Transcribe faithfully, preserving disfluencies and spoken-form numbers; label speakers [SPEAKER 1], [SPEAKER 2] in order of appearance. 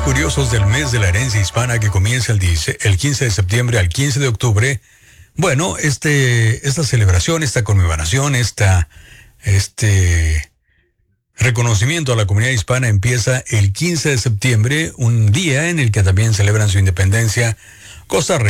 [SPEAKER 1] Curiosos del mes de la herencia hispana que comienza el, dice, el quince de septiembre al quince de octubre. Bueno, este, esta celebración, esta conmemoración, esta, este reconocimiento a la comunidad hispana empieza el quince de septiembre, un día en el que también celebran su independencia Costa Rica.